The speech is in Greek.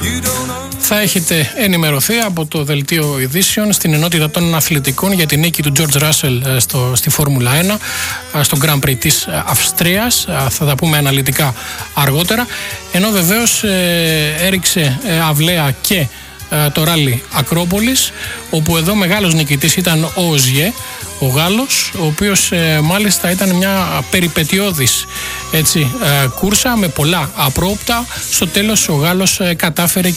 Θα έχετε ενημερωθεί από το δελτίο ειδήσεων στην ενότητα των αθλητικών για την νίκη του George Russell στη Φόρμουλα 1 στο Grand Prix της Αυστρίας. Θα τα πούμε αναλυτικά αργότερα. Ενώ βεβαίως έριξε αυλαία και το ράλι Ακρόπολης, όπου εδώ μεγάλος νικητής ήταν ο Οζιέ, ο Γάλλος, ο οποίος μάλιστα ήταν μια περιπετειώδης κούρσα με πολλά απρόοπτα. Στο τέλος ο Γάλλος κατάφερε